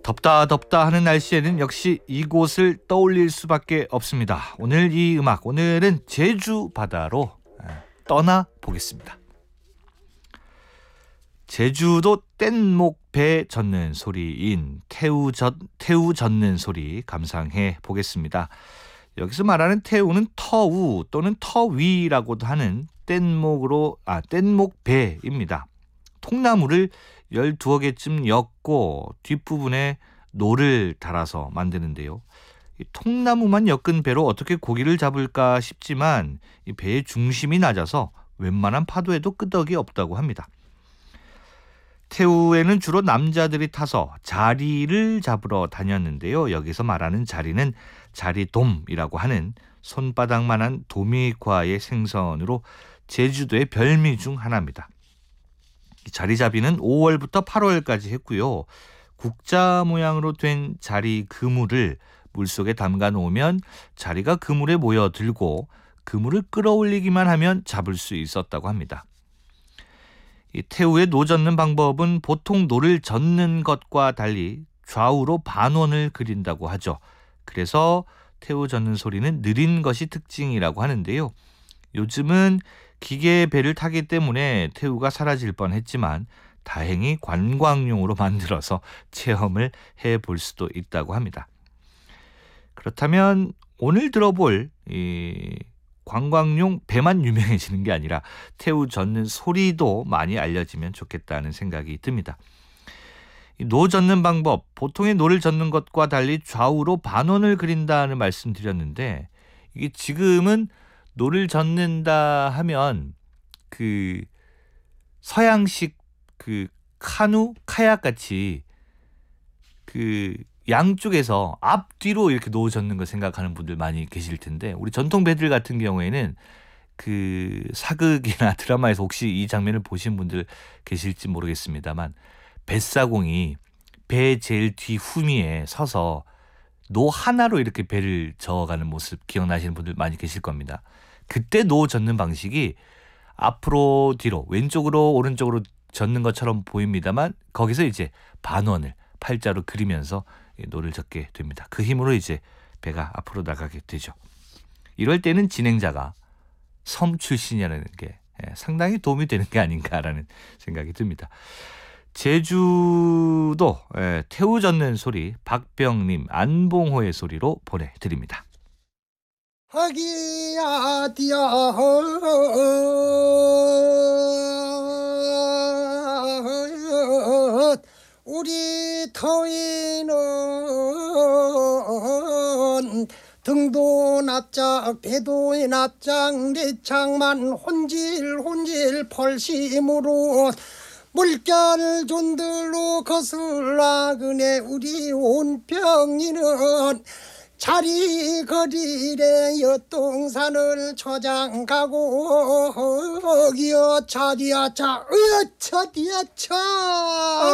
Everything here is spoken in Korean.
덥다 덥다 하는 날씨에는 역시 이곳을 떠올릴 수밖에 없습니다. 오늘 이 음악, 오늘은 제주 바다로 떠나 보겠습니다. 제주도 뗏목 배 젓는 소리인 태우 젓는 소리 감상해 보겠습니다. 여기서 말하는 태우는 터우 또는 터위라고도 하는 뗏목 배입니다. 통나무를 12개쯤 엮고 뒷부분에 노를 달아서 만드는데요. 이 통나무만 엮은 배로 어떻게 고기를 잡을까 싶지만 이 배의 중심이 낮아서 웬만한 파도에도 끄덕이 없다고 합니다. 태우에는 주로 남자들이 타서 자리를 잡으러 다녔는데요. 여기서 말하는 자리는 자리돔이라고 하는 손바닥만한 도미과의 생선으로 제주도의 별미 중 하나입니다. 자리잡이는 5월부터 8월까지 했고요. 국자 모양으로 된 자리 그물을 물속에 담가 놓으면 자리가 그물에 모여들고 그물을 끌어올리기만 하면 잡을 수 있었다고 합니다. 이 태우의 노 젓는 방법은 보통 노를 젓는 것과 달리 좌우로 반원을 그린다고 하죠. 그래서 태우 젓는 소리는 느린 것이 특징이라고 하는데요. 요즘은 기계 배를 타기 때문에 태우가 사라질 뻔했지만 다행히 관광용으로 만들어서 체험을 해볼 수도 있다고 합니다. 그렇다면 오늘 들어볼 이 관광용 배만 유명해지는 게 아니라 태우 젓는 소리도 많이 알려지면 좋겠다는 생각이 듭니다. 노 젓는 방법, 보통의 노를 젓는 것과 달리 좌우로 반원을 그린다는 말씀드렸는데 이게 지금은 노를 젓는다 하면 그 서양식 그 카약 같이 그 양쪽에서 앞뒤로 이렇게 노 젓는 거 생각하는 분들 많이 계실 텐데 우리 전통 배들 같은 경우에는 그 사극이나 드라마에서 혹시 이 장면을 보신 분들 계실지 모르겠습니다만 뱃사공이 배 제일 뒤 후미에 서서 노 하나로 이렇게 배를 저어가는 모습 기억나시는 분들 많이 계실 겁니다. 그때 노 젓는 방식이 앞으로 뒤로 왼쪽으로 오른쪽으로 젓는 것처럼 보입니다만 거기서 이제 반원을 팔자로 그리면서 노를 젓게 됩니다. 그 힘으로 이제 배가 앞으로 나가게 되죠. 이럴 때는 진행자가 섬 출신이라는 게 상당히 도움이 되는 게 아닌가라는 생각이 듭니다. 제주도 태우 젓는 소리 박병님 안봉호의 소리로 보내드립니다. 하기야 디야 우리 터위는 등도 납작 배도 납작 내 창만 혼질 펄심으로 물결 존들로 거슬러 그네 우리 온병이는 자리 거리래 여동산을 초장 가고 여차디야차 으여차디야차